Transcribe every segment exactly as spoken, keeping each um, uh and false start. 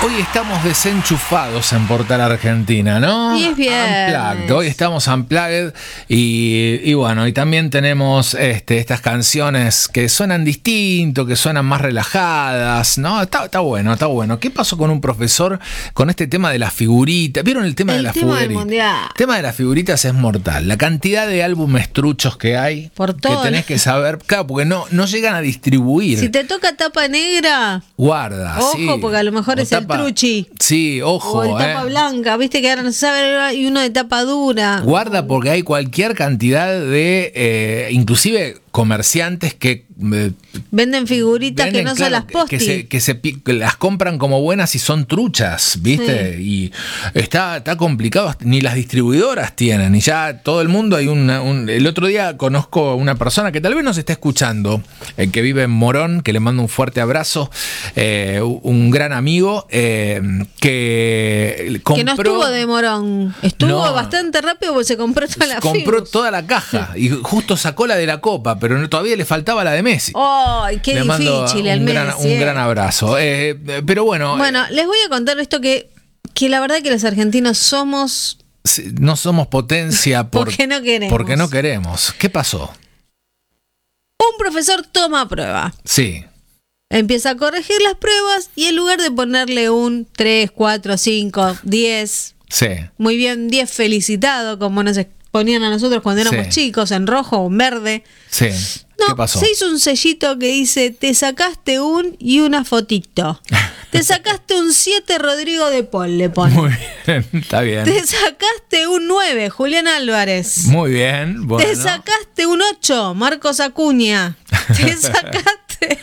Hoy estamos desenchufados en Portal Argentina, ¿no? Y es viernes. Unplugged. Hoy estamos unplugged y, y bueno, y también tenemos este, estas canciones que suenan distinto, que suenan más relajadas, ¿no? Está, está bueno, está bueno. ¿Qué pasó con un profesor con este tema de las figuritas? ¿Vieron el tema el de las tema figuritas? del mundial. El tema de las figuritas es mortal. La cantidad de álbumes truchos que hay, Por que todo. tenés que saber, claro, porque no, no llegan a distribuir. Si te toca tapa negra, Guarda, ojo, sí. porque a lo mejor O es el tapa- truchi. Sí, ojo, O el tapa eh. blanca, viste que ahora no se sabe, y uno de tapa dura. Guarda porque hay cualquier cantidad de, eh, inclusive comerciantes que eh, Venden figuritas venden, que no claro, son las que posti. se, que se pi- que las compran como buenas y son truchas, ¿viste? Y está, está complicado, ni las distribuidoras tienen, y ya todo el mundo hay una, un... El otro día conozco una persona que tal vez nos está escuchando, el que vive en Morón, que le mando un fuerte abrazo, eh, un gran amigo, eh, que compró... Que no estuvo de morón. Estuvo No. bastante rápido porque se compró toda la compró figus. toda la caja y justo sacó la de la Copa, pero no- todavía le faltaba la de Messi. ¡Ay, qué Le mando difícil un el gran, Messi! un eh. gran abrazo. Eh, pero bueno, Bueno, les voy a contar esto que, que la verdad que los argentinos somos... eh, no somos potencia por- Porque no queremos. porque no queremos. ¿Qué pasó? Un profesor toma prueba. Sí, Empieza a corregir las pruebas y en lugar de ponerle un tres, cuatro, cinco, diez, sí. muy bien, diez felicitado, como nos ponían a nosotros cuando éramos Sí. chicos, en rojo o en verde. Sí. No, ¿Qué pasó? se hizo un sellito que dice, te sacaste un y una fotito. Te sacaste un siete, Rodrigo de Paul, le pone. Muy bien, está bien. Te sacaste un nueve, Julián Álvarez. Muy bien. Bueno. Te sacaste un ocho, Marcos Acuña. Te sacaste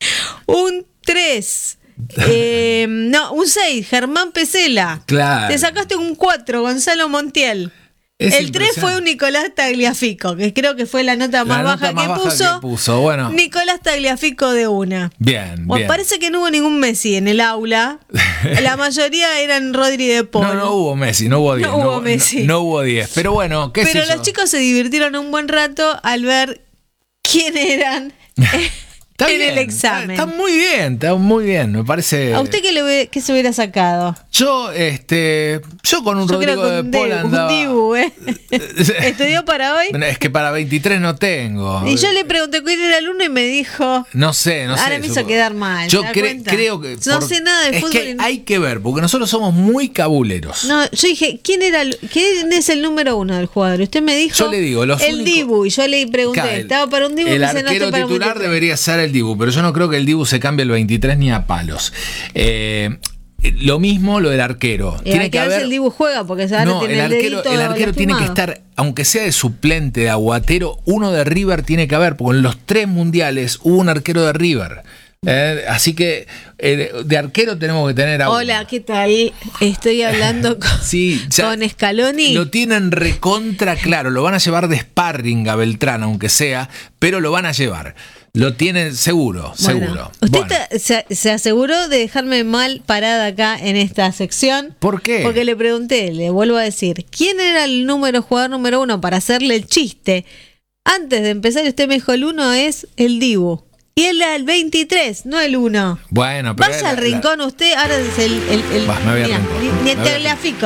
un tres. Eh, no, un seis, Germán Pesela. Claro. Te sacaste un cuatro, Gonzalo Montiel. Es El tres impresionante. fue un Nicolás Tagliafico, que creo que fue la nota La más, nota baja, más que, baja puso. que puso, bueno. Nicolás Tagliafico de una. Bien, O bien. parece que no hubo ningún Messi en el aula. La mayoría eran Rodri de Paul. No, no hubo Messi, no hubo diez. No hubo Messi. No, no hubo diez. Pero bueno, qué Pero sé yo. los chicos se divirtieron un buen rato al ver quién eran Está en bien, el examen. Está, está muy bien, está muy bien, me parece. ¿A usted qué, le, hube- qué se hubiera sacado? Yo, este, yo con un Yo Rodrigo creo que de un, Paul Dibu, andaba. un Dibu, ¿eh? ¿Estudió para hoy? Es que para veintitrés no tengo. Y yo le pregunté cuál era el uno y me dijo... No sé, no sé. Ahora me hizo supongo. quedar mal, Yo ¿se da cre- cuenta? creo que. No sé nada de es fútbol que y- hay que ver, porque nosotros somos muy cabuleros. No, yo dije, ¿quién era el, quién es el número uno del jugador? Usted me dijo Yo le digo, los el únicos- Dibu, y yo le pregunté, Claro, el- ¿estaba para un Dibu? El Me dice, no, arquero estoy para un titular veintitrés. debería ser el Dibu, pero yo no creo que el Dibu se cambie el veintitrés ni a palos. Eh, lo mismo lo del arquero. Y hay que ver si el Dibu juega, porque ahora No, tiene el el, arquero, dedito el arquero tiene que lastimado. estar, aunque sea de suplente, de aguatero, uno de River tiene que haber, porque en los tres mundiales hubo un arquero de River. Eh, así que eh, de arquero tenemos que tener a uno. Hola, ¿qué tal? Estoy hablando con, Sí, ya con Scaloni. Lo tienen recontra claro, lo van a llevar de sparring a Beltrán, aunque sea, pero lo van a llevar. Lo tienen seguro, Bueno, seguro. Usted Bueno, ta- se, se aseguró de dejarme mal parada acá en esta sección. ¿por qué? Porque le pregunté, le vuelvo a decir, ¿quién era el número jugador número uno para hacerle el chiste? Antes de empezar, usted me dijo el uno es el Dibu. Y él era el veintitrés, no el uno. Bueno, pero Vaya la- al la- rincón usted, ahora es el... el, el Bah, me voy al mira, rincón, ni- me Ni voy el al Tagliafico